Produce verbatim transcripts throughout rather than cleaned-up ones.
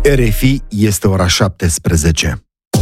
R F I, este ora șaptesprezece.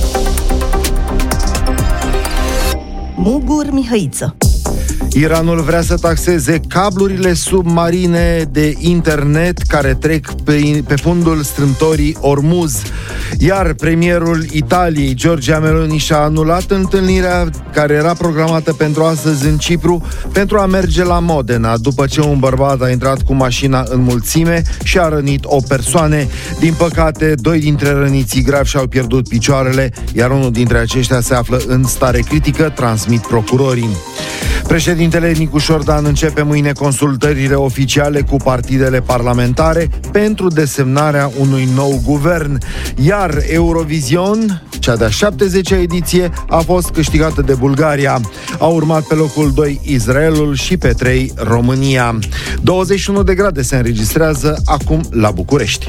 Mugur Mihăiță. Iranul vrea să taxeze cablurile submarine de internet care trec pe, pe fundul strâmtorii Ormuz. Iar premierul Italiei, Giorgia Meloni, și-a anulat întâlnirea care era programată pentru astăzi în Cipru pentru a merge la Modena, după ce un bărbat a intrat cu mașina în mulțime și a rănit o persoană. Din păcate, doi dintre răniții gravi și-au pierdut picioarele, iar unul dintre aceștia se află în stare critică, transmit procurorii. Președintele Nicușor Dan începe mâine consultările oficiale cu partidele parlamentare pentru desemnarea unui nou guvern. Iar Eurovision, cea de-a șaptezecea ediție, a fost câștigată de Bulgaria. A urmat pe locul doi Israelul și pe trei România. douăzeci și unu de grade se înregistrează acum la București.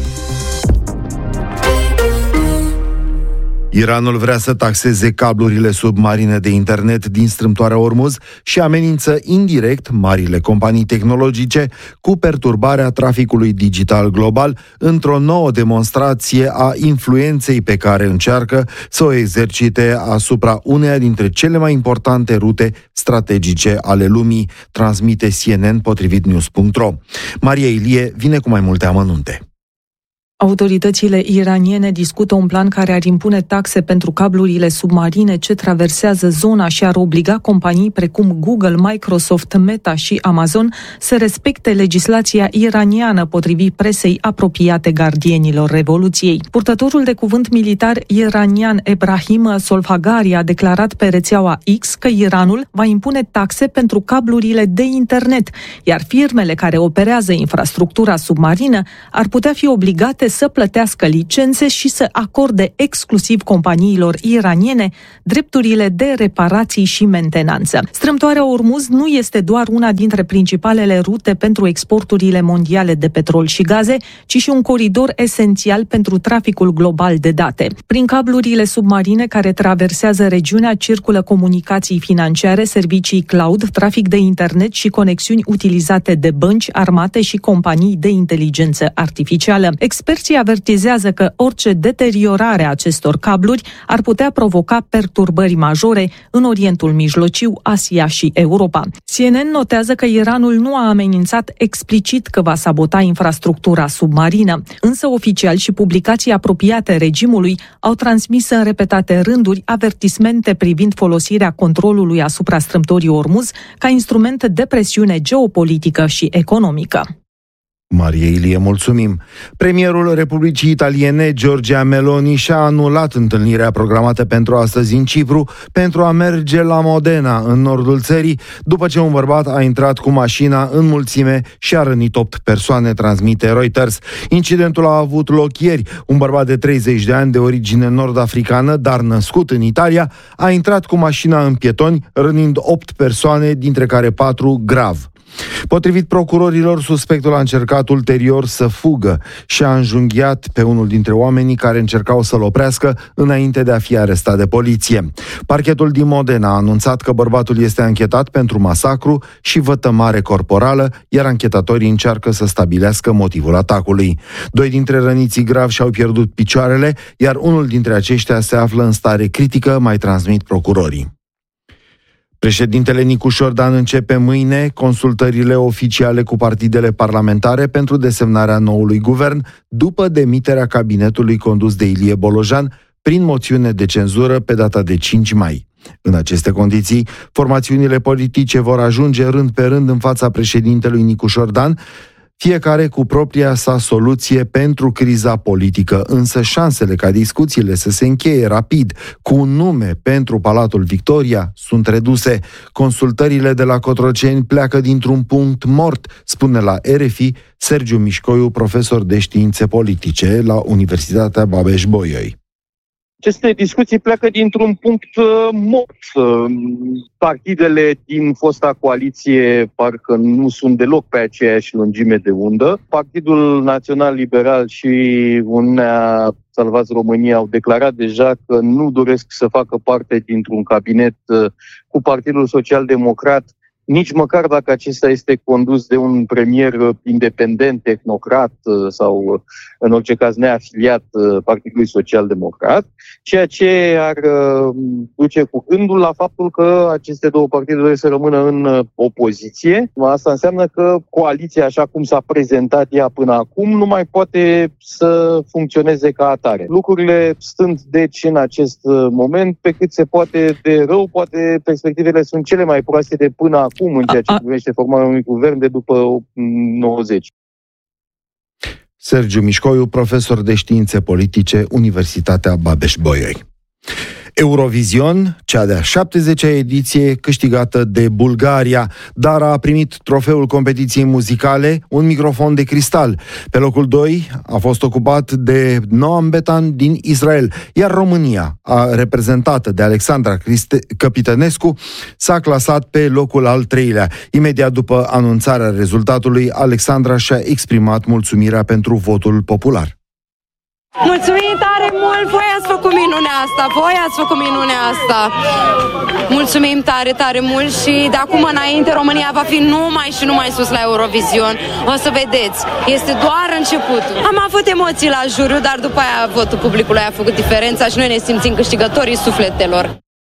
Iranul vrea să taxeze cablurile submarine de internet din strâmtoarea Ormuz și amenință indirect marile companii tehnologice cu perturbarea traficului digital global într-o nouă demonstrație a influenței pe care încearcă să o exercite asupra uneia dintre cele mai importante rute strategice ale lumii, transmite C N N potrivit news punct ro. Maria Ilie vine cu mai multe amănunte. Autoritățile iraniene discută un plan care ar impune taxe pentru cablurile submarine ce traversează zona și ar obliga companii precum Google, Microsoft, Meta și Amazon să respecte legislația iraniană, potrivit presei apropiate gardienilor Revoluției. Purtătorul de cuvânt militar iranian Ebrahim Solfagari a declarat pe rețeaua X că Iranul va impune taxe pentru cablurile de internet, iar firmele care operează infrastructura submarină ar putea fi obligate să plătească licențe și să acorde exclusiv companiilor iraniene drepturile de reparații și mentenanță. Strâmtoarea Ormuz nu este doar una dintre principalele rute pentru exporturile mondiale de petrol și gaze, ci și un coridor esențial pentru traficul global de date. Prin cablurile submarine care traversează regiunea circulă comunicații financiare, servicii cloud, trafic de internet și conexiuni utilizate de bănci, armate și companii de inteligență artificială. Experții avertizează că orice deteriorare a acestor cabluri ar putea provoca perturbări majore în Orientul Mijlociu, Asia și Europa. C N N notează că Iranul nu a amenințat explicit că va sabota infrastructura submarină, însă oficiali și publicații apropiate regimului au transmis în repetate rânduri avertismente privind folosirea controlului asupra strâmtorii Ormuz ca instrument de presiune geopolitică și economică. Maria Ilie, mulțumim. Premierul Republicii Italiene, Giorgia Meloni, și-a anulat întâlnirea programată pentru astăzi în Cipru pentru a merge la Modena, în nordul țării, după ce un bărbat a intrat cu mașina în mulțime și a rănit opt persoane, transmite Reuters. Incidentul a avut loc ieri. Un bărbat de treizeci de ani, de origine nord-africană, dar născut în Italia, a intrat cu mașina în pietoni, rănind opt persoane, dintre care patru grav. Potrivit procurorilor, suspectul a încercat ulterior să fugă și a înjunghiat pe unul dintre oamenii care încercau să-l oprească înainte de a fi arestat de poliție. Parchetul din Modena a anunțat că bărbatul este anchetat pentru masacru și vătămare corporală, iar anchetatorii încearcă să stabilească motivul atacului. Doi dintre răniții gravi și-au pierdut picioarele, iar unul dintre aceștia se află în stare critică, mai transmit procurorii. Președintele Nicușor Dan începe mâine consultările oficiale cu partidele parlamentare pentru desemnarea noului guvern, după demiterea cabinetului condus de Ilie Bolojan prin moțiune de cenzură pe data de cinci mai. În aceste condiții, formațiunile politice vor ajunge rând pe rând în fața președintelui Nicușor Dan, fiecare cu propria sa soluție pentru criza politică, însă șansele ca discuțiile să se încheie rapid cu un nume pentru Palatul Victoria sunt reduse. Consultările de la Cotroceni pleacă dintr-un punct mort, spune la R F I Sergiu Mișcoiu, profesor de științe politice la Universitatea Babeș-Bolyai. Aceste discuții pleacă dintr-un punct uh, mort. Partidele din fosta coaliție parcă nu sunt deloc pe aceeași lungime de undă. Partidul Național Liberal și Uniunea Salvați România au declarat deja că nu doresc să facă parte dintr-un cabinet uh, cu Partidul Social Democrat, nici măcar dacă acesta este condus de un premier independent, tehnocrat sau, în orice caz, neafiliat Partidului Social-Democrat, ceea ce ar duce cu gândul la faptul că aceste două partide trebuie să rămână în opoziție. Asta înseamnă că coaliția, așa cum s-a prezentat ea până acum, nu mai poate să funcționeze ca atare. Lucrurile stând, deci, în acest moment, pe cât se poate de rău, poate perspectivele sunt cele mai proaste de până acum în ceea ce privește formarea unui guvern de după nouăzeci. Sergiu Mișcoiu, profesor de științe politice, Universitatea Babeș-Bolyai. Eurovision, cea de-a șaptezecea ediție, câștigată de Bulgaria. Dara a primit trofeul competiției muzicale, un microfon de cristal. Pe locul doi a fost ocupat de Noam Betan din Israel, iar România, a reprezentată de Alexandra Căpitănescu, s-a clasat pe locul al treilea. Imediat după anunțarea rezultatului, Alexandra și-a exprimat mulțumirea pentru votul popular. Mulțumim tare mult! Voi ați făcut minunea asta! Voi ați făcut minunea asta! Mulțumim tare, tare mult și de acum înainte România va fi numai și numai sus la Eurovision. O să vedeți, este doar începutul. Am avut emoții la juriu, dar după aia votul publicului a făcut diferența și noi ne simțim câștigătorii sufletelor.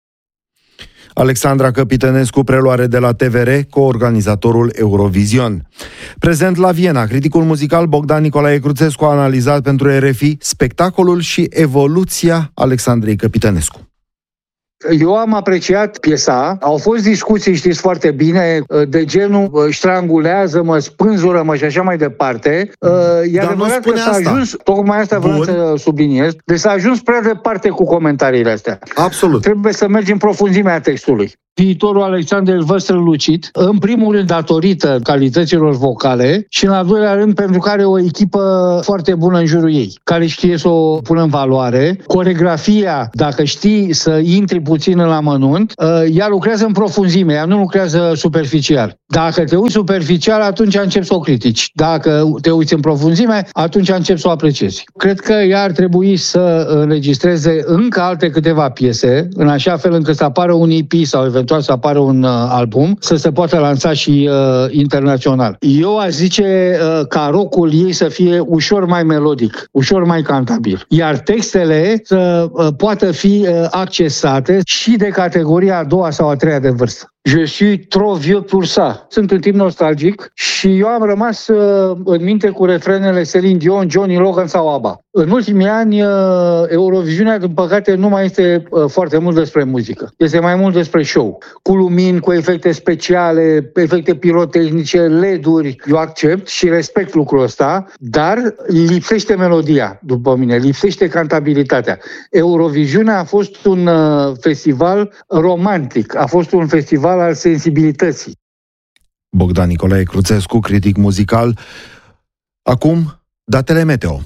Alexandra Căpitănescu, preluare de la T V R, coorganizatorul Eurovision. Prezent la Viena, criticul muzical Bogdan Nicolae Cruțescu a analizat pentru R F I spectacolul și evoluția Alexandrei Căpitănescu. Eu am apreciat piesa, au fost discuții, știți foarte bine, de genul ștrangulează-mă, spânzură-mă și așa mai departe. E adevărat că s-a asta. ajuns, tocmai asta vreau să subliniez, deci s-a ajuns prea departe cu comentariile astea. Absolut. Trebuie să mergem în profunzimea textului. Viitorul Alexandrei îl văd strălucit, în primul rând datorită calităților vocale și în al doilea rând pentru că are o echipă foarte bună în jurul ei, care știe să o pună în valoare. Coregrafia, dacă știi să intri puțin în amănunt, ea lucrează în profunzime, ea nu lucrează superficial. Dacă te uiți superficial, atunci începi să o critici. Dacă te uiți în profunzime, atunci începi să o apreciezi. Cred că ea ar trebui să înregistreze încă alte câteva piese, în așa fel încât să apară un E P sau eventual să apară un uh, album, să se poată lansa și uh, internațional. Eu aș zice uh, ca rock-ul ei să fie ușor mai melodic, ușor mai cantabil. Iar textele să uh, poată fi uh, accesate și de categoria a doua sau a treia de vârstă. Je suis trop vieux pour ça. Sunt un tip nostalgic și eu am rămas uh, în minte cu refrenele Celine Dion, Johnny Logan sau ABBA. În ultimii ani, uh, Euroviziunea, din păcate, nu mai este uh, foarte mult despre muzică. Este mai mult despre show. Cu lumini, cu efecte speciale, efecte pirotehnice, L E D-uri. Eu accept și respect lucrul ăsta, dar lipsește melodia, după mine, lipsește cantabilitatea. Euroviziunea a fost un uh, festival romantic, a fost un festival al sensibilității. Bogdan Nicolae Cruțescu, critic muzical. Acum, datele meteo.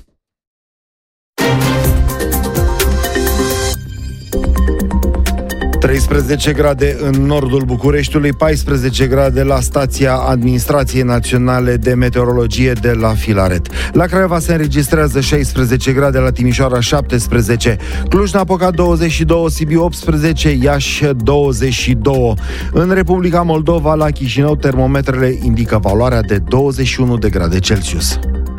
treisprezece grade în nordul Bucureștiului, paisprezece grade la stația Administrației Naționale de Meteorologie de la Filaret. La Craiova se înregistrează șaisprezece grade, la Timișoara șaptesprezece, Cluj-Napoca douăzeci și doi, Sibiu optsprezece, Iași douăzeci și doi. În Republica Moldova, la Chișinău, termometrele indică valoarea de douăzeci și unu de grade Celsius.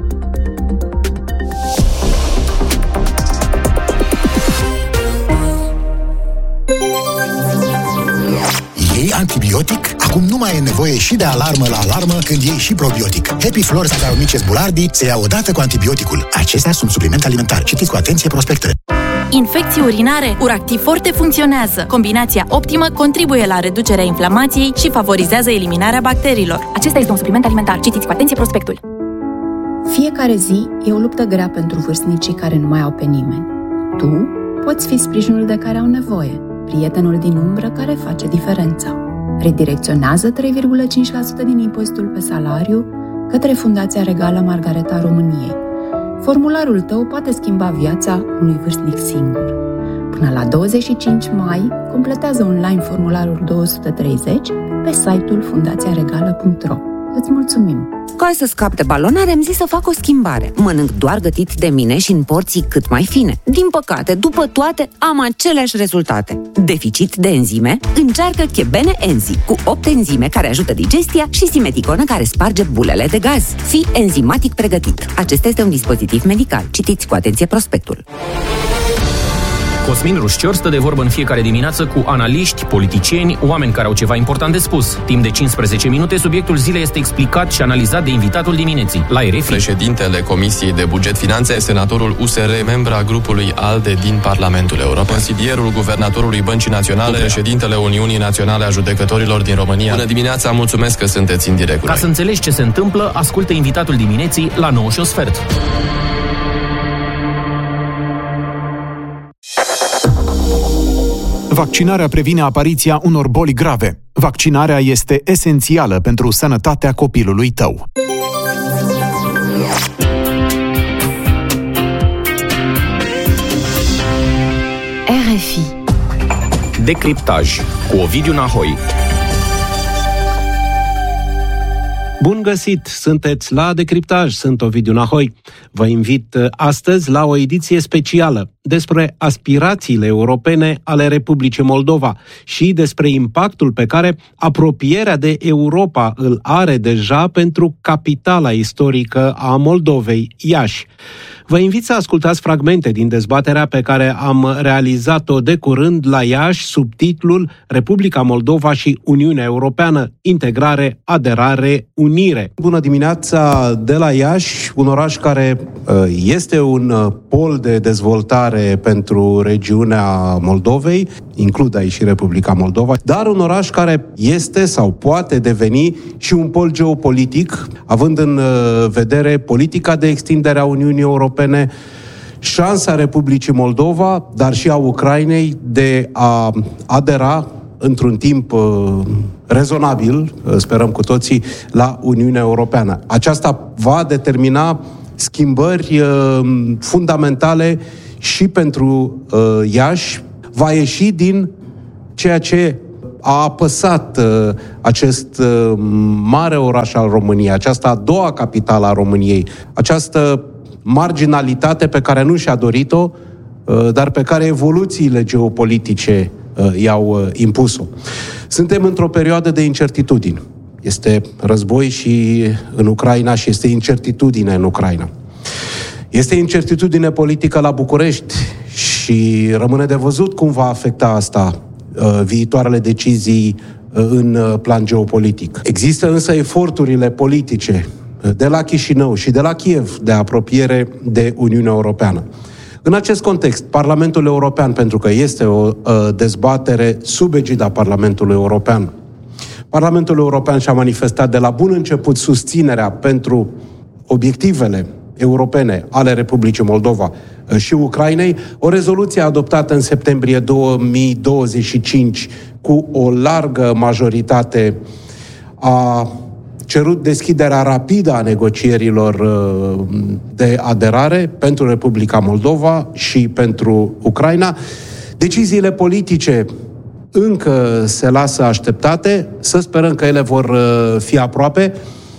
Iei antibiotic? Acum nu mai e nevoie și de alarmă la alarmă când iei și probiotic. Happy Flora Saccharomyces boulardii se ia odată cu antibioticul. Acestea sunt suplimente alimentare. Citiți cu atenție prospectele. Infecții urinare? Uractiv Forte funcționează. Combinația optimă contribuie la reducerea inflamației și favorizează eliminarea bacteriilor. Acesta este un supliment alimentar. Citiți cu atenție prospectul. Fiecare zi e o luptă grea pentru vârstnicii care nu mai au pe nimeni. Tu poți fi sprijinul de care au nevoie, prietenul din umbră care face diferența. Redirecționează trei virgulă cinci la sută din impozitul pe salariu către Fundația Regală Margareta României. Formularul tău poate schimba viața unui vârstnic singur. Până la douăzeci și cinci mai, completează online formularul două sute treizeci pe site-ul fundația regală punct ro. îți mulțumim. Ca să scap de balonare, am zis să fac o schimbare. Mănânc doar gătit de mine și în porții cât mai fine. Din păcate, după toate, am aceleași rezultate. Deficit de enzime? Încearcă Chebene Enzi, cu opt enzime care ajută digestia și simeticonă care sparge bulele de gaz. Fii enzimatic pregătit. Acesta este un dispozitiv medical. Citiți cu atenție prospectul. Cosmin Rușcior stă de vorbă în fiecare dimineață cu analiști, politicieni, oameni care au ceva important de spus. Timp de cincisprezece minute, subiectul zilei este explicat și analizat de invitatul dimineții, la R F I. Președintele Comisiei de Buget Finanțe, senatorul U S R, membra grupului ALDE din Parlamentul European, consilierul guvernatorului Băncii Naționale, președintele Uniunii Naționale a Judecătorilor din România. Bună dimineața, mulțumesc că sunteți în direct cu Ca noi. să înțelegi ce se întâmplă, ascultă invitatul dimineții la nouă și un sfert. Vaccinarea previne apariția unor boli grave. Vaccinarea este esențială pentru sănătatea copilului tău. R F I. Decriptaj cu Ovidiu Nahoi. Bun găsit! Sunteți la Decriptaj, sunt Ovidiu Nahoi. Vă invit astăzi la o ediție specială despre aspirațiile europene ale Republicii Moldova și despre impactul pe care apropierea de Europa îl are deja pentru capitala istorică a Moldovei, Iași. Vă invit să ascultați fragmente din dezbaterea pe care am realizat-o de curând la Iași sub titlul Republica Moldova și Uniunea Europeană, integrare, aderare, unire. Bună dimineața de la Iași, un oraș care este un pol de dezvoltare pentru regiunea Moldovei, includ aici și Republica Moldova, dar un oraș care este sau poate deveni și un pol geopolitic, având în vedere politica de extindere a Uniunii Europene, șansa Republicii Moldova, dar și a Ucrainei de a adera într-un timp uh, rezonabil, uh, sperăm cu toții, la Uniunea Europeană. Aceasta va determina schimbări uh, fundamentale și pentru uh, Iași, va ieși din ceea ce a apăsat uh, acest uh, mare oraș al României, această a doua capitală a României, această marginalitate pe care nu și-a dorit-o, uh, dar pe care evoluțiile geopolitice uh, i-au uh, impus-o. Suntem într-o perioadă de incertitudini. Este război și în Ucraina și este incertitudine în Ucraina. Este incertitudine politică la București și rămâne de văzut cum va afecta asta uh, viitoarele decizii uh, în uh, plan geopolitic. Există însă eforturile politice uh, de la Chișinău și de la Kiev de apropiere de Uniunea Europeană. În acest context, Parlamentul European, pentru că este o uh, dezbatere sub egida Parlamentului European, Parlamentul European și-a manifestat de la bun început susținerea pentru obiectivele europene ale Republicii Moldova și Ucrainei, o rezoluție adoptată în septembrie două mii douăzeci și cinci cu o largă majoritate a cerut deschiderea rapidă a negocierilor de aderare pentru Republica Moldova și pentru Ucraina. Deciziile politice încă se lasă așteptate, să sperăm că ele vor fi aproape.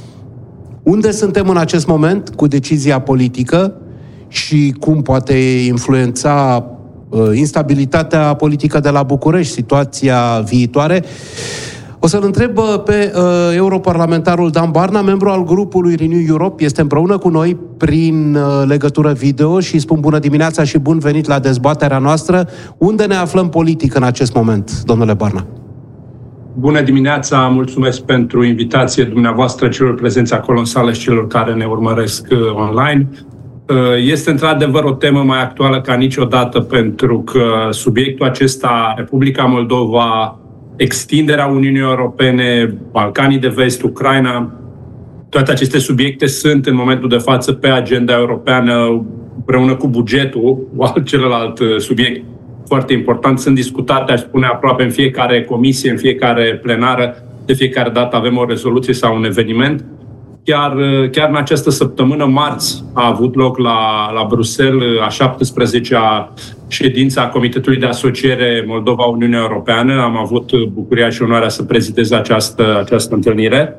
Unde suntem în acest moment cu decizia politică și cum poate influența uh, instabilitatea politică de la București, situația viitoare? O să-l întreb pe uh, europarlamentarul Dan Barna, membru al grupului Renew Europe, este împreună cu noi prin uh, legătură video și spun bună dimineața și bun venit la dezbaterea noastră. Unde ne aflăm politic în acest moment, domnule Barna? Bună dimineața, mulțumesc pentru invitație dumneavoastră, celor prezenți acolo în sală și celor care ne urmăresc uh, online. Uh, este într-adevăr o temă mai actuală ca niciodată, pentru că subiectul acesta, Republica Moldova, extinderea Uniunii Europene, Balcanii de Vest, Ucraina, toate aceste subiecte sunt în momentul de față pe agenda europeană împreună cu bugetul, alt celălalt subiect foarte important, sunt discutate, aș spune, aproape în fiecare comisie, în fiecare plenară, de fiecare dată avem o rezoluție sau un eveniment. Chiar, chiar în această săptămână, marți, a avut loc la, la Bruxelles a șaptesprezecea ședință a Comitetului de Asociere Moldova-Uniunea Europeană. Am avut bucuria și onoarea să prezidez această, această întâlnire.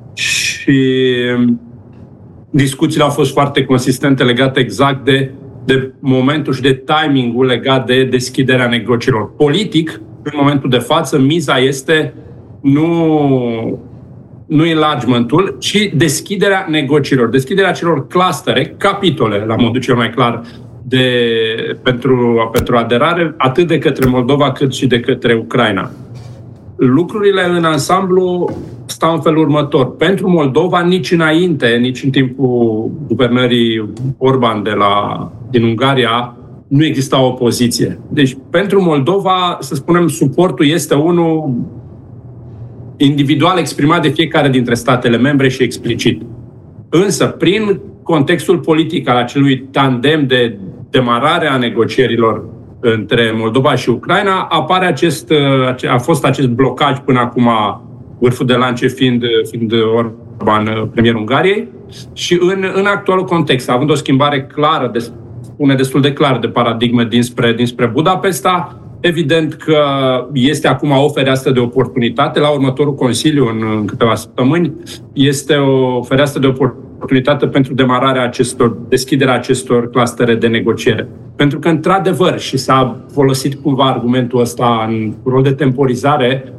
și discuțiile au fost foarte consistente legate exact de, de momentul și de timingul legat de deschiderea negocierilor. Politic, în momentul de față, miza este nu, nu enlargementul, ci deschiderea negocierilor, deschiderea celor clustere, capitole, la modul cel mai clar, de, pentru, pentru aderare, atât de către Moldova cât și de către Ucraina. Lucrurile în ansamblu stau în felul următor. Pentru Moldova, nici înainte, nici în timpul guvernării Orban de la, din Ungaria, nu exista opoziție. Deci, pentru Moldova, să spunem, suportul este unul individual exprimat de fiecare dintre statele membre și explicit. Însă, prin contextul politic al acelui tandem de demarare a negocierilor între Moldova și Ucraina, apare acest, a fost acest blocaj până acum, vârful de lance fiind, fiind Orban, premierul Ungariei, și în, în actualul context, având o schimbare clară, de, spune destul de clar de paradigmă dinspre, dinspre Budapesta, evident că este acum o fereastră de oportunitate la următorul Consiliu în, în câteva săptămâni. Este o fereastră de oportunitate pentru demararea acestor, deschiderea acestor clustere de negociere. Pentru că, într-adevăr, și s-a folosit cumva argumentul ăsta în rol de temporizare,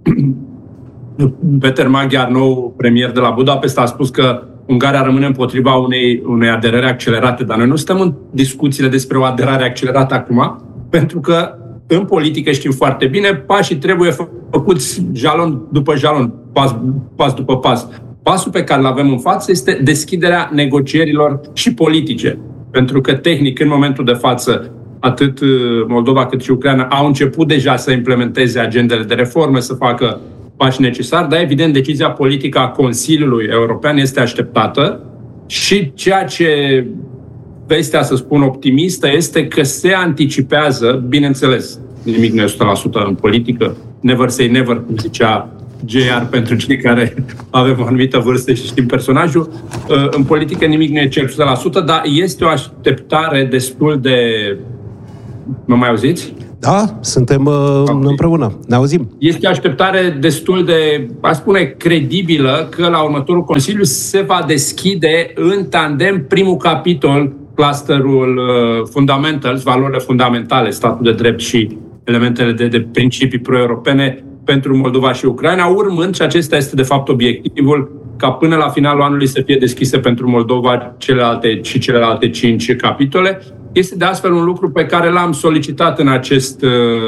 Peter Magyar, nou premier de la Budapesta, a spus că Ungaria rămâne împotriva unei, unei aderări accelerate, dar noi nu stăm în discuțiile despre o aderare accelerată acum, pentru că în politică știm foarte bine, pașii trebuie făcuți jalon după jalon, pas, pas după pas. Pasul pe care îl avem în față este deschiderea negocierilor și politice. Pentru că, tehnic, în momentul de față, atât Moldova cât și Ucraina au început deja să implementeze agendele de reforme, să facă pași necesari, dar, evident, decizia politică a Consiliului European este așteptată și ceea ce vestea, să spun, optimistă este că se anticipează, bineînțeles, nimic nu e o sută la sută în politică, never say never, cum zicea J R pentru cei care avem o anumită vârstă și știm personajul. În politică nimic nu e cel o sută la sută, dar este o așteptare destul de... Mă mai auziți? Da, suntem uh, împreună. Ne auzim. Este o așteptare destul de, aș spune, credibilă că la următorul Consiliu se va deschide în tandem primul capitol, clusterul uh, fundamentals, valorile fundamentale, statul de drept și elementele de, de principii pro-europene pentru Moldova și Ucraina, urmând, și acesta este de fapt obiectivul, ca până la finalul anului să fie deschise pentru Moldova celelalte și celelalte cinci capitole. Este de astfel un lucru pe care l-am solicitat în acest,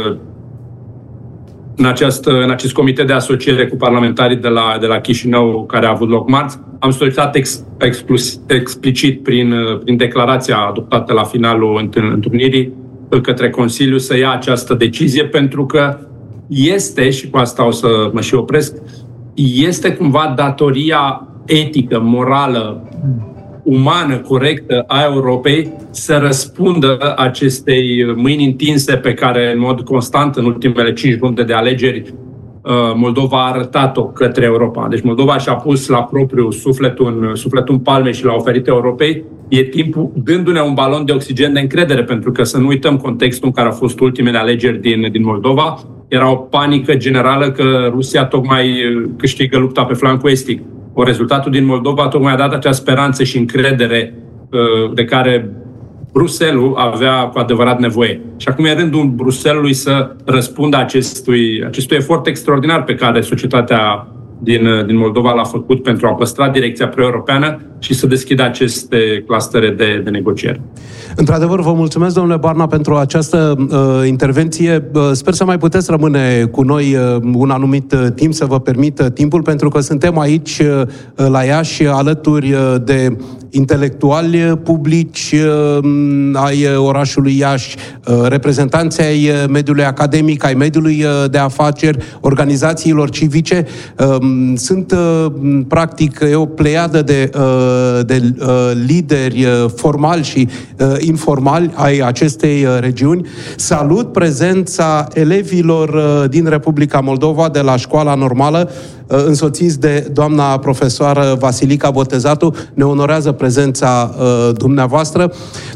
în acest, în acest comitet de asociere cu parlamentarii de la, de la Chișinău, care a avut loc marți. Am solicitat ex, exclus, explicit prin, prin declarația adoptată la finalul întâlnirii către Consiliu să ia această decizie, pentru că este, și cu asta o să mă și opresc, este cumva datoria etică, morală, umană, corectă a Europei să răspundă acestei mâini întinse pe care, în mod constant, în ultimele cinci runde de alegeri, Moldova a arătat-o către Europa. Deci Moldova și-a pus la propriu sufletul în, sufletul în palme și l-a oferit Europei. E timpul dându-ne un balon de oxigen de încredere, pentru că să nu uităm contextul în care au fost ultimele alegeri din, din Moldova. Era o panică generală că Rusia tocmai câștigă lupta pe flancul estic. O rezultatul din Moldova tocmai a dat acea speranță și încredere de care Bruxelles avea cu adevărat nevoie. Și acum e rândul Bruxellesului să răspundă acestui, acestui efort extraordinar pe care societatea din, din Moldova l-a făcut pentru a păstra direcția pro-europeană și să deschidă aceste clustere de, de negociere. Într-adevăr, vă mulțumesc, domnule Barna, pentru această uh, intervenție. Uh, sper să mai puteți rămâne cu noi uh, un anumit uh, timp, să vă permită timpul, pentru că suntem aici uh, la Iași, alături uh, de intelectuali publici uh, ai orașului Iași, uh, reprezentanții ai mediului academic, ai mediului uh, de afaceri, organizațiilor civice. Uh, sunt, uh, practic, e o pleiadă de, uh, de uh, lideri uh, formali și uh, informali ai acestei uh, regiuni. Salut prezența elevilor uh, din Republica Moldova de la școala normală, uh, însoțiți de doamna profesoară Vasilica Botezatu. Ne onorează prezența uh, dumneavoastră.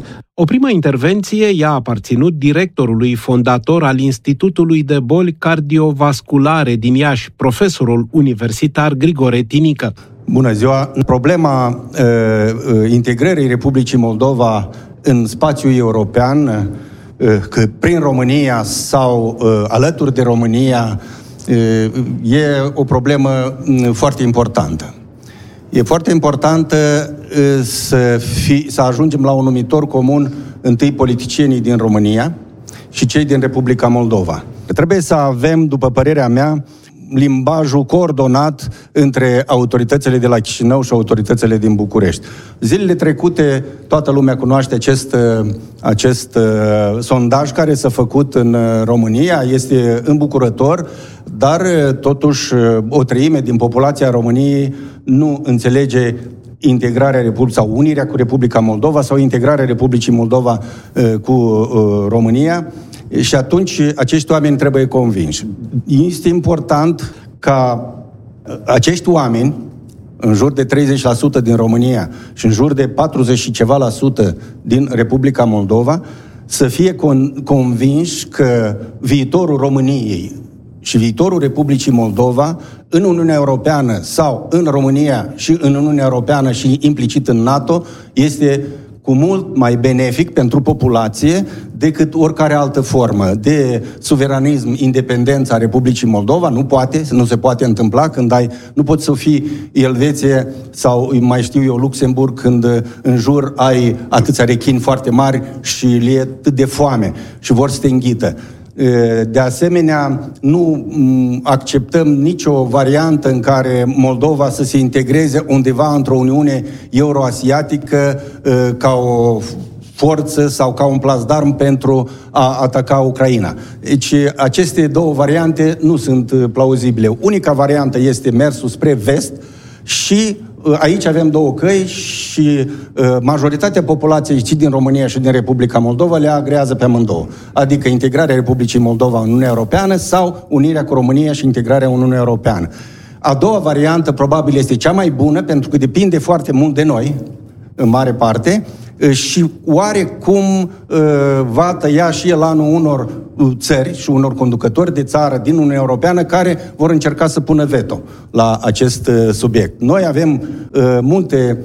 O primă intervenție i-a aparținut directorului fondator al Institutului de Boli Cardiovasculare din Iași, profesorul universitar Grigore Tinică. Bună ziua! Problema uh, integrării Republicii Moldova în spațiul european, uh, că prin România sau uh, alături de România, uh, e o problemă uh, foarte importantă. E foarte importantă uh, să, fi, să ajungem la un numitor comun, întâi politicienii din România și cei din Republica Moldova. Trebuie să avem, după părerea mea, limbajul coordonat între autoritățile de la Chișinău și autoritățile din București. Zilele trecute, toată lumea cunoaște acest, acest uh, sondaj care s-a făcut în România, este îmbucurător, dar totuși o treime din populația României nu înțelege integrarea Republicii sau unirea cu Republica Moldova sau integrarea Republicii Moldova uh, cu uh, România. Și atunci acești oameni trebuie convinși. Este important ca acești oameni, în jur de treizeci la sută din România și în jur de patruzeci și ceva la sută din Republica Moldova, să fie con- convinși că viitorul României și viitorul Republicii Moldova în Uniunea Europeană sau în România și în Uniunea Europeană și implicit în NATO este cu mult mai benefic pentru populație decât oricare altă formă de suveranism, independență a Republicii Moldova. Nu poate, nu se poate întâmpla când ai, nu poți să fii Elveția sau mai știu eu Luxemburg când în jur ai atâția rechini foarte mari și le e atât de foame și vor să te înghită. De asemenea, nu acceptăm nicio variantă în care Moldova să se integreze undeva într-o Uniune euroasiatică ca o forță sau ca un plasdarm pentru a ataca Ucraina. Deci aceste două variante nu sunt plauzibile. Unica variantă este mersul spre vest și aici avem două căi și uh, majoritatea populației și din România și din Republica Moldova le agrează pe amândouă. Adică integrarea Republicii Moldova în Uniunea Europeană sau unirea cu România și integrarea în Uniunea Europeană. A doua variantă probabil este cea mai bună pentru că depinde foarte mult de noi, în mare parte, și oarecum va tăia și el anul unor țări și unor conducători de țară din Uniunea Europeană care vor încerca să pună veto la acest subiect. Noi avem multe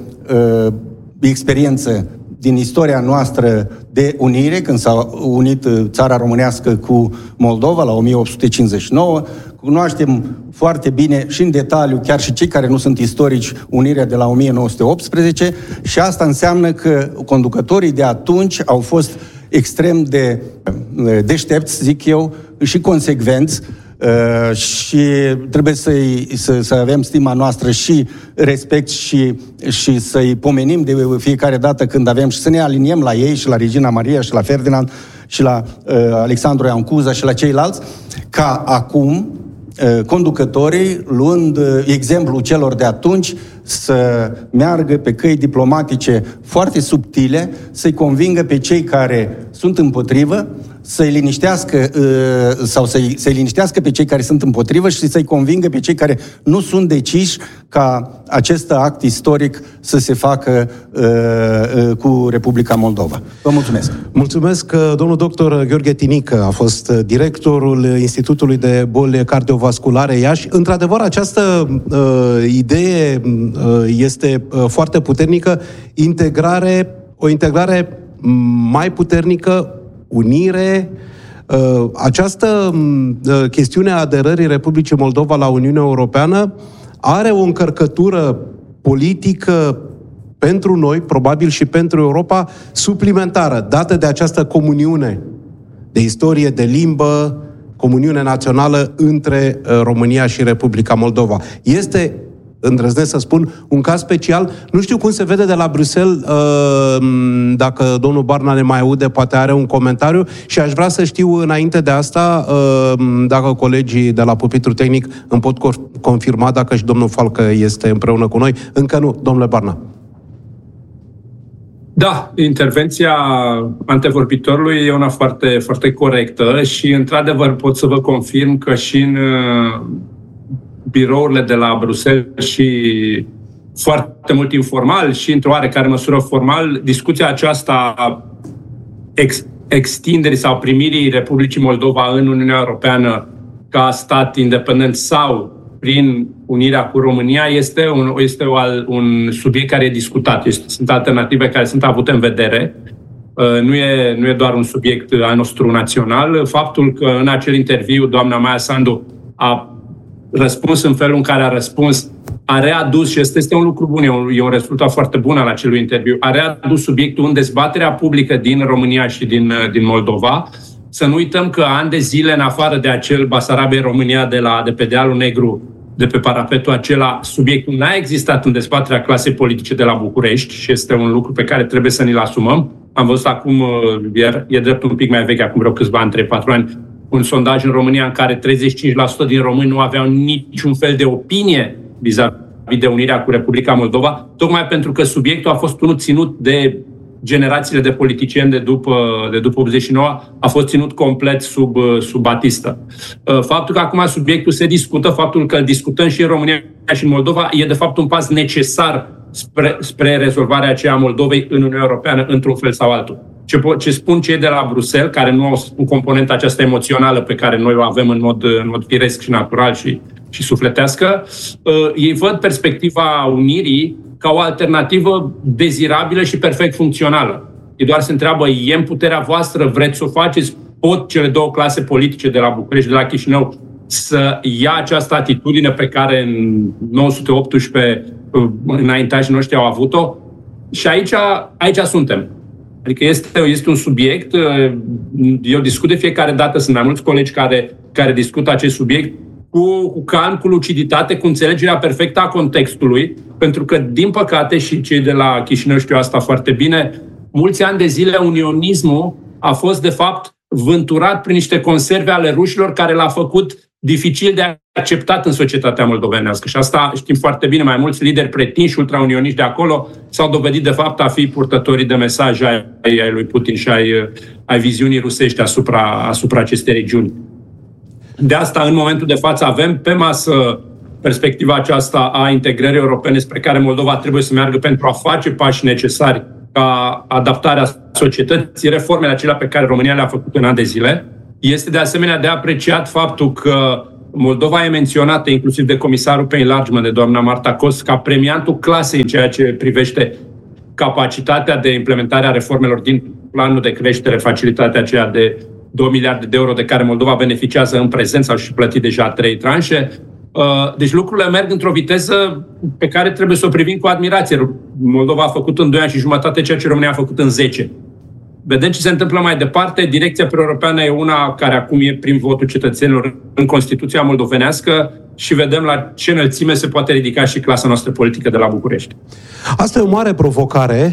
experiențe din istoria noastră de unire, când s-a unit țara românească cu Moldova la o mie opt sute cincizeci și nouă. Cunoaștem foarte bine și în detaliu, chiar și cei care nu sunt istorici, unirea de la o mie nouă sute optsprezece și asta înseamnă că conducătorii de atunci au fost extrem de deștepți, zic eu, și consecvenți. Uh, și trebuie să-i, să, să avem stima noastră și respect și, și să-i pomenim de fiecare dată când avem și să ne aliniem la ei și la Regina Maria și la Ferdinand și la uh, Alexandru Ioan Cuza și la ceilalți, ca acum uh, conducătorii, luând uh, exemplul celor de atunci, să meargă pe căi diplomatice foarte subtile, să-i convingă pe cei care sunt împotrivă, să-i liniștească sau să-i, să-i liniștească pe cei care sunt împotrivă și să-i convingă pe cei care nu sunt deciși ca acest act istoric să se facă uh, cu Republica Moldova. Vă mulțumesc! Mulțumesc, domnul doctor Gheorghe Tinică a fost directorul Institutului de Boli Cardiovasculare Iași. Într-adevăr, această uh, idee uh, este uh, foarte puternică, integrare, o integrare mai puternică, unire. Această chestiune a aderării Republicii Moldova la Uniunea Europeană are o încărcătură politică pentru noi, probabil și pentru Europa, suplimentară, dată de această comuniune de istorie, de limbă, comuniune națională între România și Republica Moldova. Este, îndrăznesc să spun, un caz special. Nu știu cum se vede de la Bruxelles, dacă domnul Barna ne mai aude, poate are un comentariu și aș vrea să știu înainte de asta, dacă colegii de la Pupitru Tehnic îmi pot confirma dacă și domnul Falcă este împreună cu noi. Încă nu, domnule Barna. Da, intervenția antevorbitorului e una foarte, foarte corectă și, într-adevăr, pot să vă confirm că și în birourile de la Bruxelles și foarte mult informal și într-o oarecare măsură formal, discuția aceasta ex, extinderii sau primirii Republicii Moldova în Uniunea Europeană ca stat independent sau prin unirea cu România este un, este un subiect care e discutat. Este, sunt alternative care sunt avute în vedere. Nu e, nu e doar un subiect al nostru național. Faptul că în acel interviu doamna Maia Sandu a răspuns în felul în care a răspuns, a readus, și este, este un lucru bun, e un, e un rezultat foarte bun al acelui interviu, a readus subiectul în dezbaterea publică din România și din, din Moldova. Să nu uităm că ani de zile, în afară de acel Basarabia-România de, la, de pe dealul negru, de pe parapetul acela, subiectul n-a existat în dezbaterea clasei politice de la București și este un lucru pe care trebuie să ni-l asumăm. Am văzut acum, e, e drept un pic mai vechi, acum vreo câțiva ani, trei patru ani, un sondaj în România în care treizeci și cinci la sută din români nu aveau niciun fel de opinie vis-a-vis de unirea cu Republica Moldova, tocmai pentru că subiectul a fost unul ținut de generațiile de politicieni de după, de după optzeci și nouă, a fost ținut complet sub, sub batistă. Faptul că acum subiectul se discută, faptul că discutăm și în România și în Moldova, e de fapt un pas necesar spre, spre rezolvarea aceea a Moldovei în Uniunea Europeană, într-un fel sau altul. Ce, ce spun cei de la Bruxelles, care nu au o componentă aceasta emoțională pe care noi o avem în mod, în mod firesc și natural și, și sufletească, uh, ei văd perspectiva unirii ca o alternativă dezirabilă și perfect funcțională. Ei doar se întreabă, e în puterea voastră, vreți să o faceți? Pot cele două clase politice de la București și de la Chișinău să ia această atitudine pe care în nouă sute optsprezece înaintașii noștri au avut-o? Și aici, aici suntem. Adică este, este un subiect, eu discut de fiecare dată, sunt mai mulți colegi care, care discută acest subiect cu, cu calm, cu luciditate, cu înțelegerea perfectă a contextului, pentru că, din păcate, și cei de la Chișinău știu asta foarte bine, mulți ani de zile unionismul a fost, de fapt, vânturat prin niște conserve ale rușilor care l-a făcut dificil de acceptat în societatea moldovenească. Și asta știm foarte bine, mai mulți lideri pretinși ultraunioniști de acolo s-au dovedit de fapt a fi purtătorii de mesaje ai, ai lui Putin și ai, ai viziunii rusești asupra, asupra acestei regiuni. De asta, în momentul de față, avem pe masă perspectiva aceasta a integrării europene spre care Moldova trebuie să meargă pentru a face pași necesari ca adaptarea societății, reformele acelea pe care România le-a făcut în ani de zile. Este de asemenea de apreciat faptul că Moldova e menționată inclusiv de comisarul pe enlargement, de doamna Marta Kos, ca premiantul clasei în ceea ce privește capacitatea de implementare a reformelor din planul de creștere, facilitatea aceea de două miliarde de euro de care Moldova beneficiază în prezent, sau și plătit deja trei tranșe. Deci lucrurile merg într-o viteză pe care trebuie să o privim cu admirație. Moldova a făcut în doi ani și jumătate ceea ce România a făcut în zece. Vedem ce se întâmplă mai departe. Direcția pro-europeană e una care acum e prin votul cetățenilor în Constituția moldovenească și vedem la ce înălțime se poate ridica și clasa noastră politică de la București. Asta e o mare provocare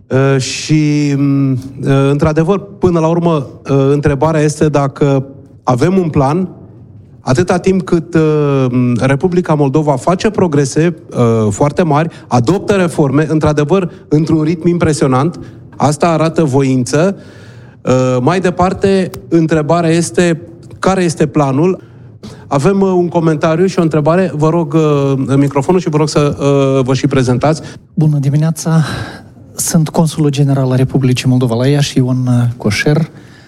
și, într-adevăr, până la urmă, întrebarea este dacă avem un plan. Atâta timp cât uh, Republica Moldova face progrese uh, foarte mari, adoptă reforme, într-adevăr, într-un ritm impresionant, asta arată voință. Uh, mai departe, întrebarea este care este planul. Avem uh, un comentariu și o întrebare. Vă rog uh, microfonul și vă rog să uh, vă și prezentați. Bună dimineața! Sunt consulul general al Republicii Moldova la Iași, Ion Coșer.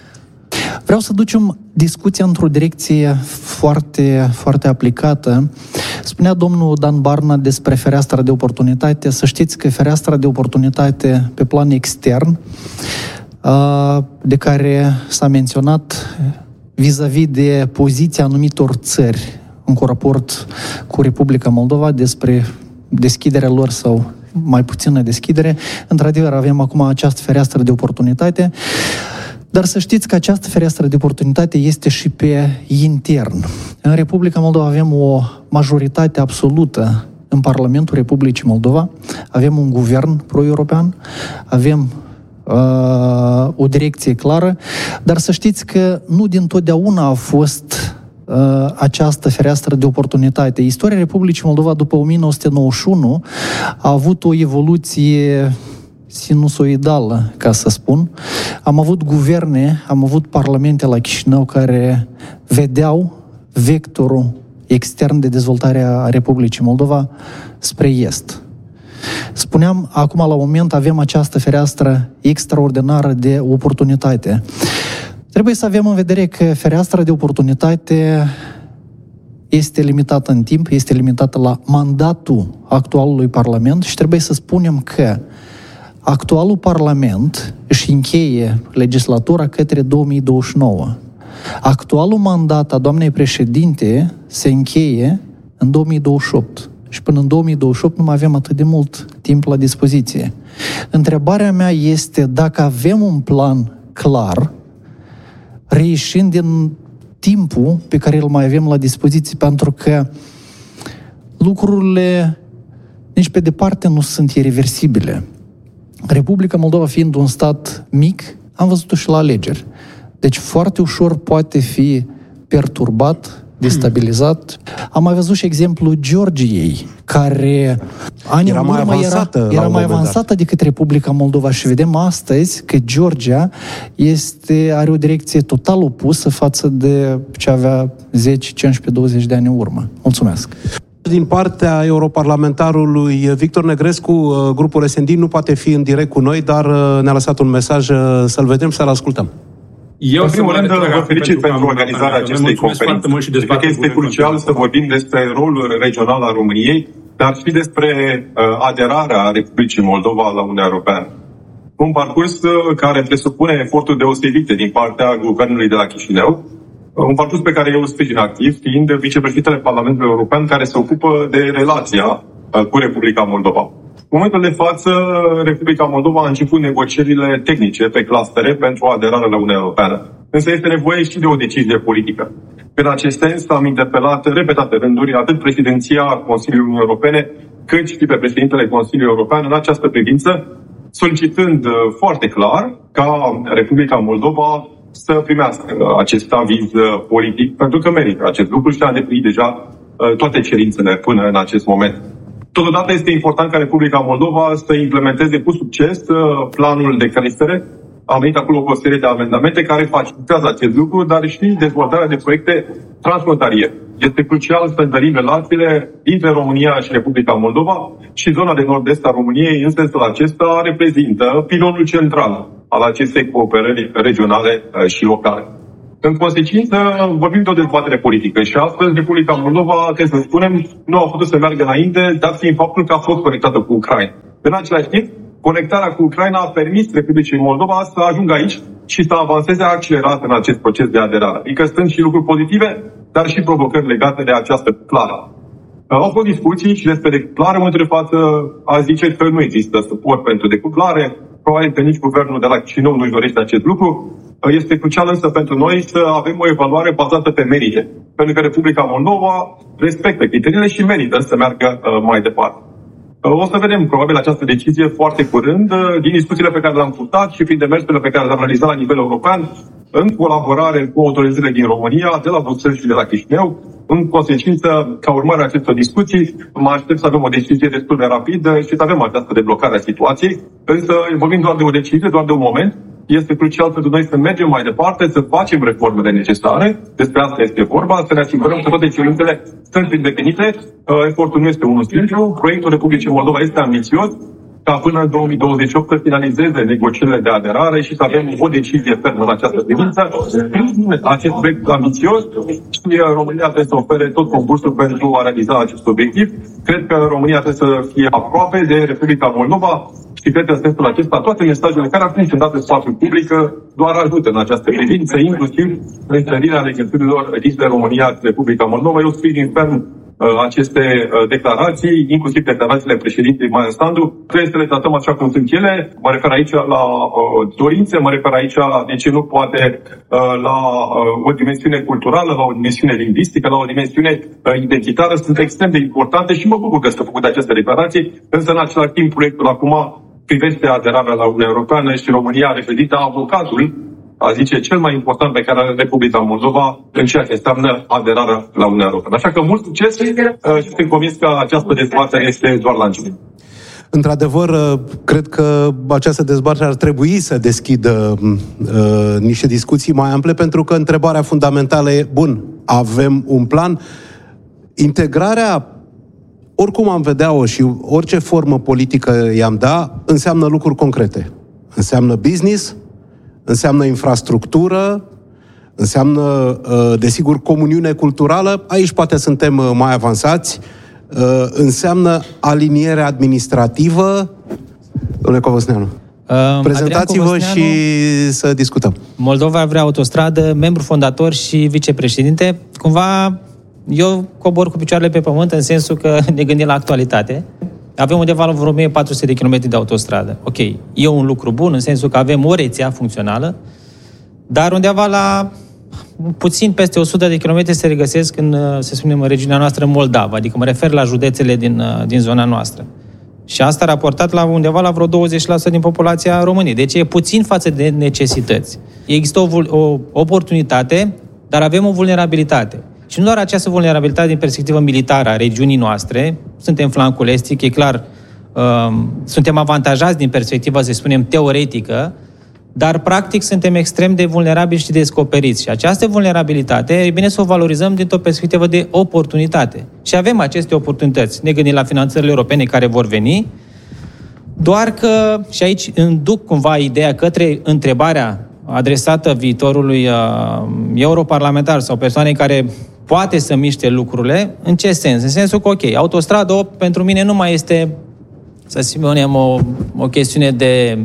Vreau să ducem discuția într-o direcție foarte, foarte aplicată. Spunea domnul Dan Barna despre fereastra de oportunitate. Să știți că fereastra de oportunitate pe plan extern, de care s-a menționat vis-a-vis de poziția anumitor țări în raport cu Republica Moldova despre deschiderea lor sau mai puțină deschidere, într-adevăr avem acum această fereastră de oportunitate. Dar să știți că această fereastră de oportunitate este și pe intern. În Republica Moldova avem o majoritate absolută în Parlamentul Republicii Moldova, avem un guvern pro-european, avem uh, o direcție clară, dar să știți că nu dintotdeauna a fost uh, această fereastră de oportunitate. Istoria Republicii Moldova după o mie nouă sute nouăzeci și unu a avut o evoluție sinusoidală, ca să spun. Am avut guverne, am avut parlamente la Chișinău care vedeau vectorul extern de dezvoltare a Republicii Moldova spre est. Spuneam, acum la moment avem această fereastră extraordinară de oportunitate. Trebuie să avem în vedere că fereastra de oportunitate este limitată în timp, este limitată la mandatul actualului Parlament și trebuie să spunem că actualul Parlament își încheie legislatura către două mii douăzeci și nouă. Actualul mandat a doamnei președinte se încheie în două mii douăzeci și opt. Și până în două mii douăzeci și opt nu mai avem atât de mult timp la dispoziție. Întrebarea mea este dacă avem un plan clar, reieșind din timpul pe care îl mai avem la dispoziție, pentru că lucrurile nici pe departe nu sunt irreversibile. Republica Moldova fiind un stat mic, am văzut-o și la alegeri. Deci foarte ușor poate fi perturbat, destabilizat. Am mai văzut și exemplul Georgiei, care ani era în mai urmă avansată, era, era mai avansată decât Republica Moldova și vedem astăzi că Georgia este, are o direcție total opusă față de ce avea zece, cincisprezece, douăzeci de ani în urmă. Mulțumesc! Din partea europarlamentarului Victor Negrescu, grupul S and D nu poate fi în direct cu noi, dar ne-a lăsat un mesaj, să-l vedem, să-l ascultăm. Eu, în primul rând, vă felicit pentru organizarea acestei conferințe. Cred că este crucial să vorbim despre rolul regional al României, dar și despre uh, aderarea Republicii Moldova la Uniunea Europeană. Un parcurs uh, care presupune eforturi deosebite din partea Guvernului de la Chișinău, un parcurs pe care eu îl sprijin activ, fiind vicepreședintele Parlamentului European care se ocupă de relația uh, cu Republica Moldova. În momentul de față, Republica Moldova a început negocierile tehnice pe clustere pentru aderarea la Uniunea Europeană. Însă este nevoie și de o decizie politică. În acest sens am interpelat repetate rânduri atât președinția Consiliului Uniunii Europene, cât și pe președintele Consiliului European în această privință, solicitând foarte clar ca Republica Moldova să primească acest aviz politic, pentru că merită acest lucru și a îndeplinit deja toate cerințele până în acest moment. Totodată este important ca Republica Moldova să implementeze cu succes planul de creștere. Am venit acolo cu o serie de amendamente care facilitează acest lucru, dar și dezvoltarea de proiecte transfrontaliere. Este crucial să întărim relațiile dintre România și Republica Moldova și zona de nord-est a României, în sensul acesta, reprezintă pilonul central al acestei cooperări regionale și locale. În consecință, vorbim de o dezbatere politică și astăzi Republica Moldova, trebuie să spunem, nu a putut să meargă înainte, dat fiind faptul că a fost conectată cu Ucraina. În același timp, conectarea cu Ucraina a permis Republicii Moldova să ajungă aici și să avanseze accelerat în acest proces de aderare. Adică sunt și lucruri pozitive, dar și provocări legate de această cuplare. Au fost discuții și despre decuplare. În momentul de față a zice că nu există suport pentru decuplare. Probabil că nici guvernul de la Chișinău nu-și dorește acest lucru. Este crucial însă pentru noi să avem o evaluare bazată pe merite. Pentru că Republica Moldova respectă criteriile și merită să meargă mai departe. O să vedem probabil această decizie foarte curând din discuțiile pe care le-am purtat și prin demersurile pe care le-am realizat la nivel european în colaborare cu autoritățile din România, de la Bruxelles și de la Chișinău. În consecință, ca urmare a acestor discuții, mă aștept să avem o decizie destul de rapidă și să avem această deblocare a situației. Însă vorbim doar de o decizie, doar de un moment. Este crucial pentru noi să mergem mai departe, să facem reformele necesare. Despre asta este vorba, să ne asigurăm că toate cerințele sunt îndeplinite. Efortul nu este unul simplu. Proiectul Republicii Moldova este ambițios, ca până în două mii douăzeci și opt să finalizeze negocierile de aderare și să avem o decizie fermă în această privință. Acest proiect ambițios și România trebuie să ofere tot concursul pentru a realiza acest obiectiv. Cred că România trebuie să fie aproape de Republica Moldova și cred că în sensul acesta toate mesajele care acum sunt date spațiul public doar ajută în această privință, inclusiv întărirea legăturilor dintre România și Republica Moldova. Eu sprijin ferm aceste declarații, inclusiv declarațiile președintei Maia Sandu. Trebuie să le tratăm așa cum sunt ele. Mă refer aici la dorințe, mă refer aici, de ce nu poate, la o dimensiune culturală, la o dimensiune lingvistică, la o dimensiune identitară. Sunt extrem de importante și mă bucur că s-au făcut aceste declarații, însă în același timp proiectul acum privește aderarea la Uniunea Europeană și România reprezintă avocatul, a zice, cel mai important pe care are Republica Moldova în ceea ce înseamnă aderarea la Uniunea Europeană. Așa că mult succes și sunt convins că această dezbatere este doar la început. Într-adevăr, cred că această dezbatere ar trebui să deschidă uh, niște discuții mai ample, pentru că întrebarea fundamentală e, bun, avem un plan. Integrarea, oricum am vedea-o și orice formă politică i-am da, înseamnă lucruri concrete. Înseamnă business, înseamnă infrastructură, înseamnă, desigur, comuniune culturală. Aici poate suntem mai avansați. Înseamnă aliniere administrativă. Domnule Covăsneanu, uh, prezentați-vă și să discutăm. Moldova vrea autostradă, membru fondator și vicepreședinte. Cumva, eu cobor cu picioarele pe pământ în sensul că ne gândim la actualitate. Avem undeva la vreo o mie patru sute de kilometri de autostradă. Ok, e un lucru bun în sensul că avem o rețea funcțională, dar undeva la puțin peste o sută de kilometri se regăsesc în, să spunem, în regiunea noastră Moldava, adică mă refer la județele din, din zona noastră. Și asta raportat la undeva la vreo douăzeci la sută din populația României. Deci e puțin față de necesități. Există o, o oportunitate, dar avem o vulnerabilitate. Și nu doar această vulnerabilitate din perspectivă militară a regiunii noastre, suntem flancul estic, e clar, um, suntem avantajați din perspectiva, să spunem, teoretică, dar practic suntem extrem de vulnerabili și descoperiți. Și această vulnerabilitate e bine să o valorizăm dintr-o perspectivă de oportunitate. Și avem aceste oportunități. Ne gândim la finanțările europene care vor veni, doar că, și aici induc cumva ideea către întrebarea adresată viitorului uh, europarlamentar sau persoanei care poate să miște lucrurile, în ce sens? În sensul că, ok, autostradă opt pentru mine nu mai este, să spunem, o, o chestiune de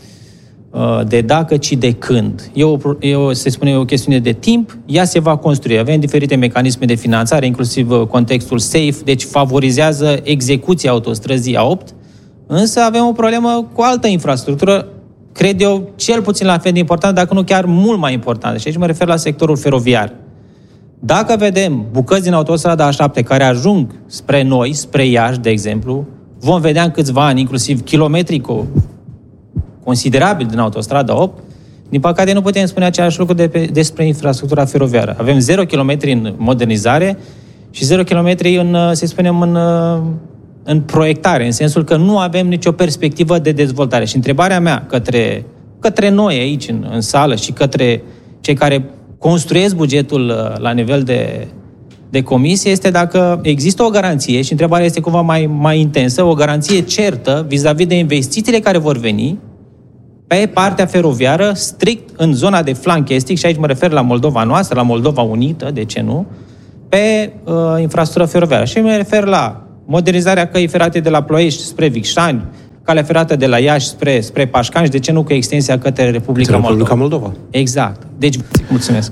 de dacă, ci de când. E o, e o, se spune, o chestiune de timp, ea se va construi. Avem diferite mecanisme de finanțare, inclusiv contextul SAFE, deci favorizează execuția autostrăzii A opt, însă avem o problemă cu altă infrastructură, cred eu, cel puțin la fel de important, dacă nu chiar mult mai important. Și aici mă refer la sectorul feroviar. Dacă vedem bucăți din autostrada A șapte care ajung spre noi, spre Iași, de exemplu, vom vedea în câțiva ani, inclusiv kilometri cu considerabil din autostrada opt, din păcate nu putem spune același lucru de pe, despre infrastructura feroviară. Avem zero kilometri în modernizare și zero kilometri în, să spunem, în, în proiectare, în sensul că nu avem nicio perspectivă de dezvoltare. Și întrebarea mea către, către noi aici în, în sală și către cei care construiesc bugetul la nivel de, de comisie este dacă există o garanție, și întrebarea este cumva mai, mai intensă, o garanție certă vis-a-vis de investițiile care vor veni pe partea feroviară, strict în zona de flanc estic, și aici mă refer la Moldova noastră, la Moldova Unită, de ce nu, pe uh, infrastructura feroviară. Și mă refer la modernizarea căii ferate de la Ploiești spre Vicșani, calea ferată de la Iași spre, spre Pașcani și de ce nu cu extensia către Republica, Republica Moldova. Moldova. Exact. Deci, mulțumesc.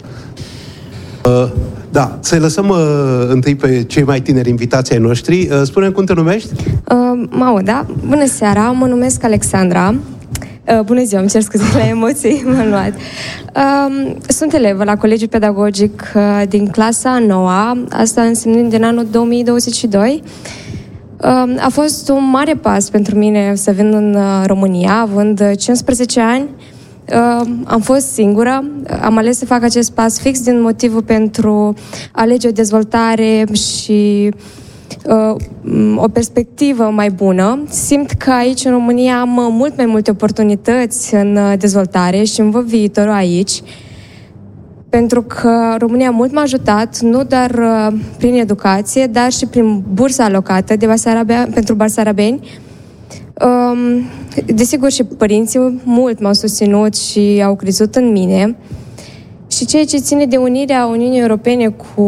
Uh, da, să-i lăsăm uh, întâi pe cei mai tineri invitații ai noștri. Uh, spune-mi cum te numești? Uh, Mau, da? Bună seara, mă numesc Alexandra. Uh, bună ziua, îmi cer scuze la emoții, m-am luat. Uh, sunt elevă la Colegiul Pedagogic uh, din clasa a noua, asta însemnând din anul două mii douăzeci și doi. Uh, a fost un mare pas pentru mine să vin în uh, România, având cincisprezece ani. Uh, am fost singură, am ales să fac acest pas fix din motivul pentru a alege o dezvoltare și uh, o perspectivă mai bună. Simt că aici în România am mult mai multe oportunități în dezvoltare și îmi văd viitorul aici, pentru că România mult m-a ajutat, nu doar uh, prin educație, dar și prin bursa alocată de Basarabia, pentru basarabeni. Um, desigur și părinții mult m-au susținut și au crezut în mine, și ceea ce ține de unirea Uniunii Europene cu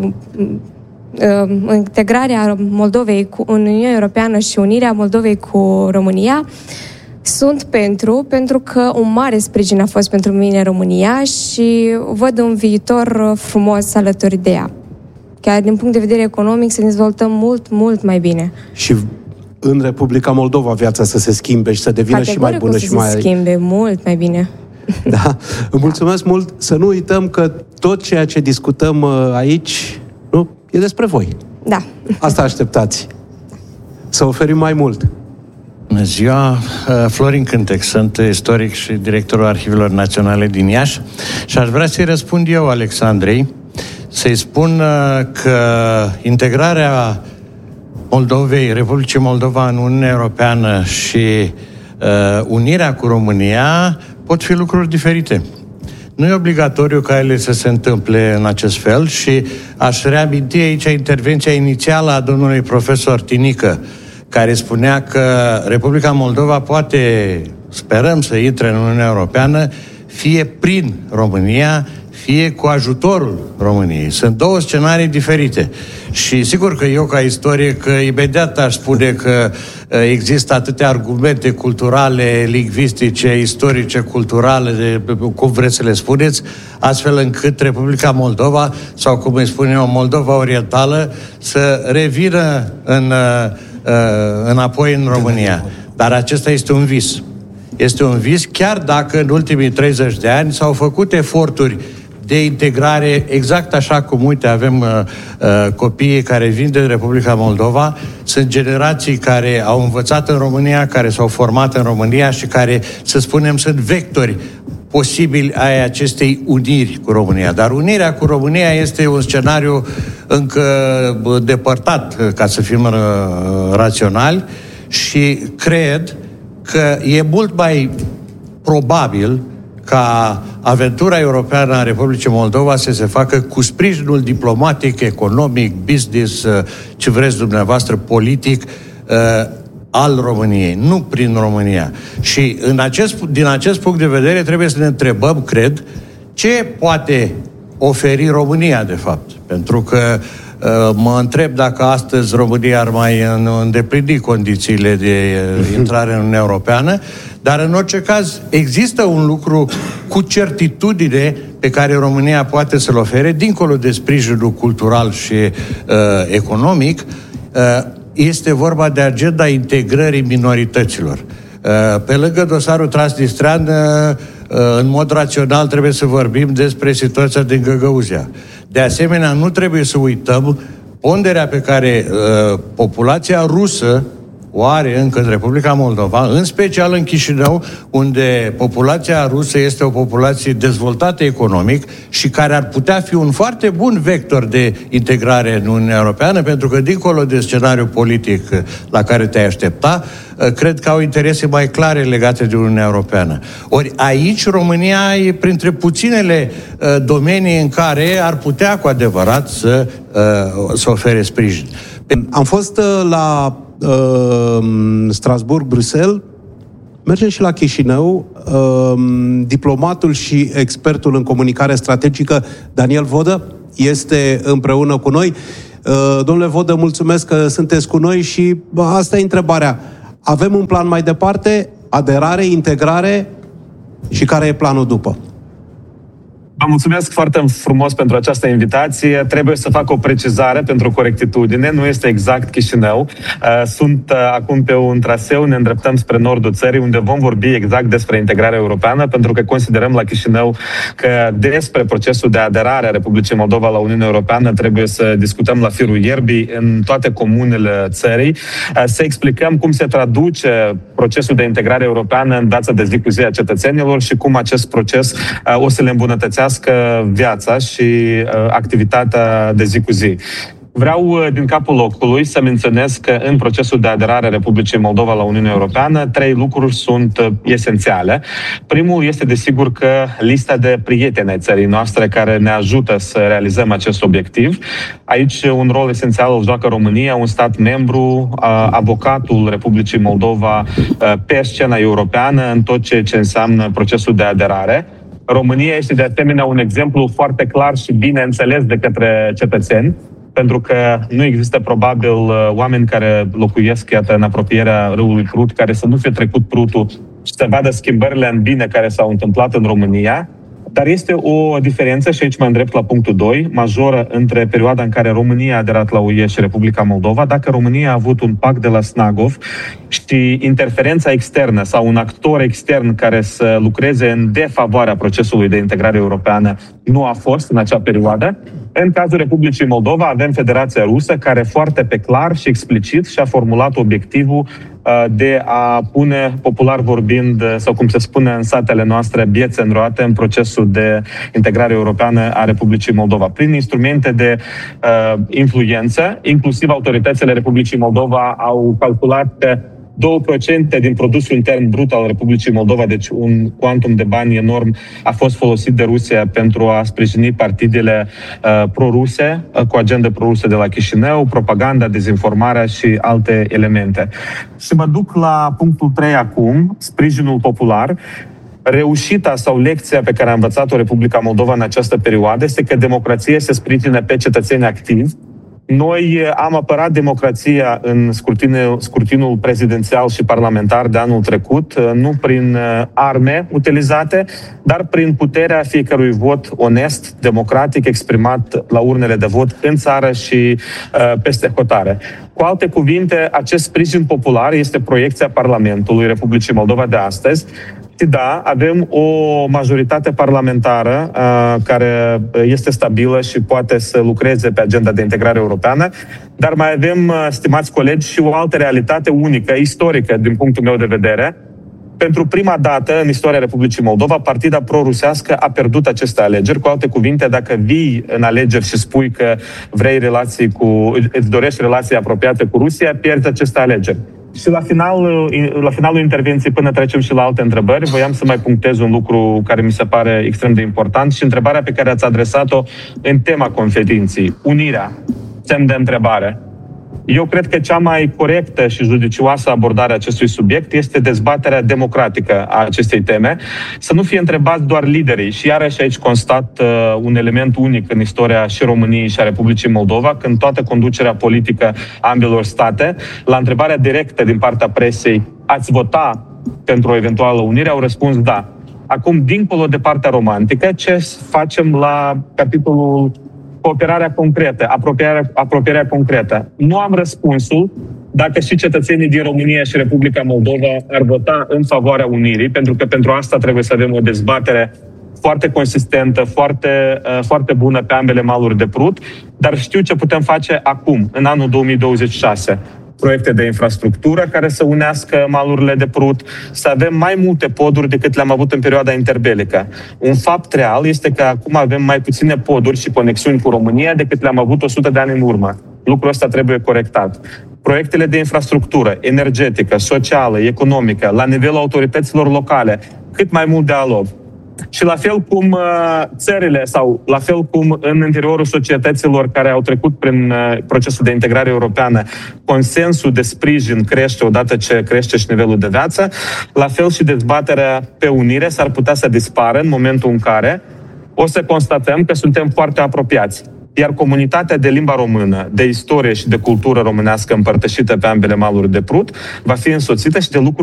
uh, integrarea Moldovei cu Uniunea Europeană și unirea Moldovei cu România, sunt pentru, pentru că un mare sprijin a fost pentru mine în România și văd un viitor frumos alături de ea. Chiar din punct de vedere economic să ne dezvoltăm mult, mult mai bine. Și în Republica Moldova viața să se schimbe și să devină Categoric și mai bună să și mai... se schimbe mult mai bine. Da, îmi mulțumesc mult. Să nu uităm că tot ceea ce discutăm aici, nu, e despre voi. Da. Asta așteptați. Să oferim mai mult. Bună ziua, Florin Cântec, sunt istoric și directorul Arhivelor Naționale din Iași și aș vrea să-i răspund eu, Alexandrei, să-i spun că integrarea Moldovei, Republicii Moldova în Uniunea Europeană și uh, unirea cu România pot fi lucruri diferite. Nu e obligatoriu ca ele să se întâmple în acest fel și aș reaminti aici intervenția inițială a domnului profesor Tinică, care spunea că Republica Moldova poate, sperăm să intre în Uniunea Europeană, fie prin România, fie cu ajutorul României. Sunt două scenarii diferite. Și sigur că eu, ca istoric, imediat aș spune că există atâtea argumente culturale, lingvistice, istorice, culturale, cum vreți să le spuneți, astfel încât Republica Moldova, sau cum îi spun eu, Moldova Orientală, să revină în, înapoi în România. Dar acesta este un vis. Este un vis, chiar dacă în ultimii treizeci de ani s-au făcut eforturi de integrare, exact așa cum, uite, avem uh, uh, copiii care vin din Republica Moldova, sunt generații care au învățat în România, care s-au format în România și care, să spunem, sunt vectori posibili ai acestei uniri cu România. Dar unirea cu România este un scenariu încă depărtat, ca să fim uh, raționali, și cred că e mult mai probabil ca aventura europeană a Republicii Moldova să se facă cu sprijinul diplomatic, economic, business, ce vreți dumneavoastră, politic, al României, nu prin România. Și în acest, din acest punct de vedere trebuie să ne întrebăm, cred, ce poate oferi România, de fapt. Pentru că mă întreb dacă astăzi România ar mai îndeplini condițiile de intrare în Uniunea Europeană, dar în orice caz există un lucru cu certitudine pe care România poate să-l ofere, dincolo de sprijinul cultural și uh, economic, uh, este vorba de agenda integrării minorităților. Uh, pe lângă dosarul transnistrean, uh, în mod rațional trebuie să vorbim despre situația din Găgăuzia. De asemenea, nu trebuie să uităm ponderea pe care uh, populația rusă o are încă în Republica Moldova, în special în Chișinău, unde populația rusă este o populație dezvoltată economic și care ar putea fi un foarte bun vector de integrare în Uniunea Europeană, pentru că, dincolo de scenariul politic la care te-ai aștepta, cred că au interese mai clare legate de Uniunea Europeană. Ori aici România e printre puținele domenii în care ar putea cu adevărat să, să ofere sprijin. Am fost la Strasbourg, Bruxelles, mergem și la Chișinău. Diplomatul și expertul în comunicare strategică Daniel Vodă este împreună cu noi. Domnule Vodă, mulțumesc că sunteți cu noi și asta e întrebarea. Avem un plan mai departe, aderare, integrare, și care e planul după? Vă mulțumesc foarte frumos pentru această invitație. Trebuie să fac o precizare pentru corectitudine. Nu este exact Chișinău. Sunt acum pe un traseu, ne îndreptăm spre nordul țării, unde vom vorbi exact despre integrarea europeană, pentru că considerăm la Chișinău că despre procesul de aderare a Republicii Moldova la Uniunea Europeană trebuie să discutăm la firul ierbii în toate comunele țării, să explicăm cum se traduce procesul de integrare europeană în viața de zi cu zi a cetățenilor și cum acest proces o să le îmbunătățească viața și uh, activitatea de zi cu zi. Vreau, uh, din capul locului, să menționez că în procesul de aderare a Republicii Moldova la Uniunea Europeană, trei lucruri sunt uh, esențiale. Primul este, desigur, că lista de prieteni ai țării noastre care ne ajută să realizăm acest obiectiv. Aici un rol esențial îl joacă România, un stat membru, uh, avocatul Republicii Moldova uh, pe scena europeană în tot ceea ce înseamnă procesul de aderare. România este de asemenea un exemplu foarte clar și bine înțeles de către cetățeni, pentru că nu există probabil oameni care locuiesc, iată, în apropierea râului Prut, care să nu fie trecut Prutul și să vadă schimbările în bine care s-au întâmplat în România. Dar este o diferență, și aici mă îndrept la punctul doi, majoră între perioada în care România a aderat la U E și Republica Moldova. Dacă România a avut un pact de la Snagov și interferența externă sau un actor extern care să lucreze în defavoarea procesului de integrare europeană nu a fost în acea perioadă, în cazul Republicii Moldova avem Federația Rusă, care foarte pe clar și explicit și-a formulat obiectivul de a pune, popular vorbind, sau cum se spune în satele noastre, biețe în roate în procesul de integrare europeană a Republicii Moldova. Prin instrumente de uh, influență, inclusiv autoritățile Republicii Moldova au calculat că două la sută din produsul intern brut al Republicii Moldova, deci un cuantum de bani enorm, a fost folosit de Rusia pentru a sprijini partidele uh, proruse, uh, cu agende proruse de la Chișinău, propaganda, dezinformarea și alte elemente. Și mă duc la punctul trei acum, sprijinul popular. Reușita sau lecția pe care a învățat-o Republica Moldova în această perioadă este că democrația se sprijină pe cetățeni activi. Noi am apărat democrația în scrutinul, scrutinul prezidențial și parlamentar de anul trecut, nu prin arme utilizate, dar prin puterea fiecărui vot onest, democratic, exprimat la urnele de vot în țară și uh, peste hotare. Cu alte cuvinte, acest sprijin popular este proiecția Parlamentului Republicii Moldova de astăzi. Și da, avem o majoritate parlamentară uh, care este stabilă și poate să lucreze pe agenda de integrare europeană, dar mai avem, uh, stimați colegi, și o altă realitate unică, istorică, din punctul meu de vedere. Pentru prima dată în istoria Republicii Moldova, partida pro-rusească a pierdut aceste alegeri. Cu alte cuvinte, dacă vii în alegeri și spui că vrei relații cu, îți dorești relații apropiate cu Rusia, pierzi aceste alegeri. Și la finalul, la finalul intervenției, până trecem și la alte întrebări, voiam să mai punctez un lucru care mi se pare extrem de important și întrebarea pe care ați adresat-o în tema conferinței. Unirea. Semn de întrebare. Eu cred că cea mai corectă și judicioasă abordare a acestui subiect este dezbaterea democratică a acestei teme, să nu fie întrebați doar liderii. Și iarăși aici constat uh, un element unic în istoria și României și a Republicii Moldova, când toată conducerea politică a ambelor state, la întrebarea directă din partea presei, ați vota pentru o eventuală unire, au răspuns da. Acum, dincolo de partea romantică, ce facem la capitolul cooperarea concretă, apropierea, apropierea concretă? Nu am răspunsul dacă și cetățenii din România și Republica Moldova ar vota în favoarea unirii, pentru că pentru asta trebuie să avem o dezbatere foarte consistentă, foarte, foarte bună pe ambele maluri de Prut, dar știu ce putem face acum, în anul două mii douăzeci și șase. Proiecte de infrastructură care să unească malurile de Prut, să avem mai multe poduri decât le-am avut în perioada interbelică. Un fapt real este că acum avem mai puține poduri și conexiuni cu România decât le-am avut o sută de ani în urmă. Lucrul ăsta trebuie corectat. Proiectele de infrastructură, energetică, socială, economică, la nivelul autorităților locale, cât mai mult dialog. Și la fel cum uh, țările sau la fel cum în interiorul societăților care au trecut prin uh, procesul de integrare europeană, consensul de sprijin crește odată ce crește și nivelul de viață, la fel și dezbaterea pe unire s-ar putea să dispară în momentul în care o să constatăm că suntem foarte apropiați. Iar comunitatea de limba română, de istorie și de cultură românească împărtășită pe ambele maluri de Prut va fi însoțită și de lucruri